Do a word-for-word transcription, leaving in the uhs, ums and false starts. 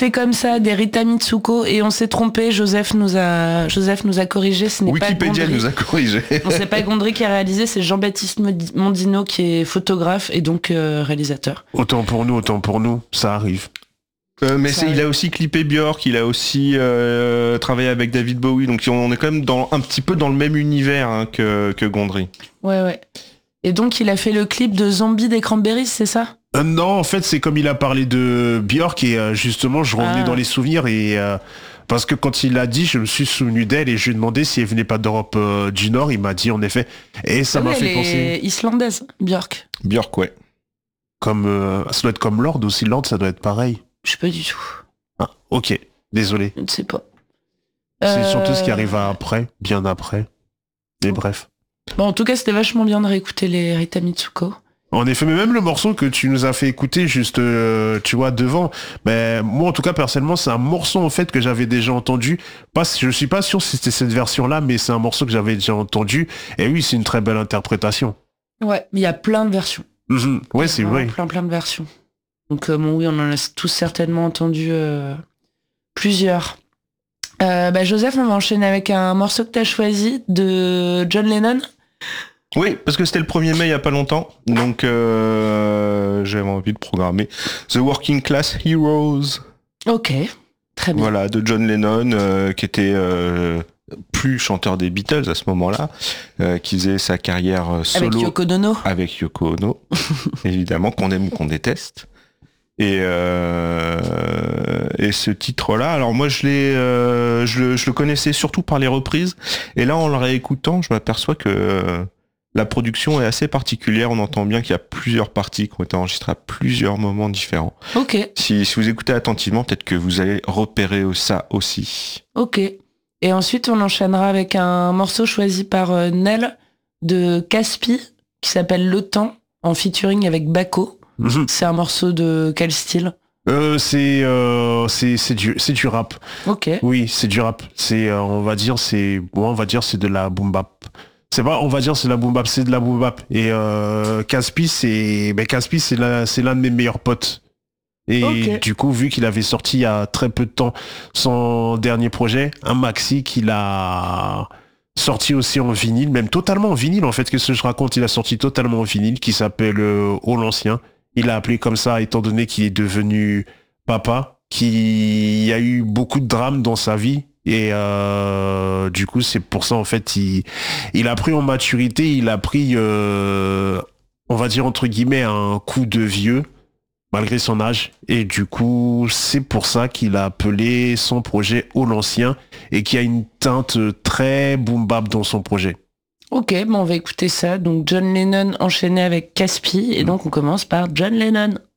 fait comme ça des Rita Mitsuko et on s'est trompé. Joseph nous a, Joseph nous a corrigé. Ce n'est Wikipédia pas Gondry. nous a corrigé. On sait pas Gondry qui a réalisé, c'est Jean-Baptiste Mondino qui est photographe et donc euh, réalisateur. Autant pour nous, autant pour nous, ça arrive. Euh, mais c'est, il a aussi clippé Björk, il a aussi euh, travaillé avec David Bowie, donc on est quand même dans, un petit peu dans le même univers hein, que, que Gondry. Ouais, ouais. Et donc il a fait le clip de Zombie des Cranberries, c'est ça ? euh, Non, en fait, c'est comme il a parlé de Björk et euh, justement, je revenais Ah. dans les souvenirs et euh, parce que quand il l'a dit, je me suis souvenu d'elle et je lui ai demandé si elle venait pas d'Europe euh, du Nord. Il m'a dit en effet, et ça ah m'a ouais, fait elle penser. est islandaise, Björk. Björk, ouais. Comme euh, ça doit être comme Lord aussi. Lord, ça doit être pareil. Je sais pas du tout. Ah, ok, désolé. Je ne sais pas. C'est Euh, surtout ce qui arrive après, bien après. Mais bref. Bon, en tout cas, c'était vachement bien de réécouter les Rita Mitsuko. En effet, mais même le morceau que tu nous as fait écouter juste, euh, tu vois, devant, ben moi en tout cas personnellement, c'est un morceau en fait que j'avais déjà entendu. Pas, je suis pas sûr si c'était cette version-là, mais c'est un morceau que j'avais déjà entendu. Et oui, c'est une très belle interprétation. Ouais, mais il y a plein de versions. Mmh, ouais, c'est Vraiment vrai. Plein, plein de versions. Donc euh, bon, oui, on en a tous certainement entendu euh, plusieurs. Euh, bah, Joseph, on va enchaîner avec un morceau que tu as choisi de John Lennon. Oui, parce que c'était le premier mai il y a pas longtemps, donc euh, j'avais envie de programmer The Working Class Heroes. Ok, très bien. Voilà, de John Lennon, euh, qui était euh, plus chanteur des Beatles à ce moment-là, euh, qui faisait sa carrière euh, solo Avec Yoko Ono. avec Yoko Ono, évidemment, qu'on aime ou qu'on déteste. Et, euh, et ce titre-là, alors moi je l'ai, euh, je, le, je le connaissais surtout par les reprises, et là en le réécoutant, je m'aperçois que euh, la production est assez particulière. On entend bien qu'il y a plusieurs parties qui ont été enregistrées à plusieurs moments différents. Ok, Si, si vous écoutez attentivement, peut-être que vous allez repérer ça aussi. ok. Et ensuite, on enchaînera avec un morceau choisi par euh, Nel de Caspi, qui s'appelle Le Temps, en featuring avec Bako. Mmh. C'est un morceau de quel style ? Euh, c'est, euh, c'est, c'est du, c'est du rap. Ok. Oui, c'est du rap. C'est, euh, on va dire, c'est, bon, on va dire, c'est de la boom bap. C'est pas, on va dire, c'est de la boom bap, c'est de la boom bap. Et euh, Caspi, c'est, ben Caspi, c'est la, c'est l'un de mes meilleurs potes. Et Ok. du coup, vu qu'il avait sorti il y a très peu de temps son dernier projet, un maxi qu'il a sorti aussi en vinyle, même totalement en vinyle en fait, qu'est-ce que je raconte, il a sorti totalement en vinyle, qui s'appelle euh, Oh l'Ancien. Il l'a appelé comme ça étant donné qu'il est devenu papa, qu'il y a eu beaucoup de drames dans sa vie. Et euh, du coup, c'est pour ça en fait, il, il a pris en maturité, il a pris, euh, on va dire entre guillemets, un coup de vieux, malgré son âge. Et du coup, c'est pour ça qu'il a appelé son projet Oh l'Ancien et qu'il y a une teinte très boom bap dans son projet. Ok, bon, on va écouter ça. Donc John Lennon enchaîné avec Caspi. Et donc on commence par John Lennon.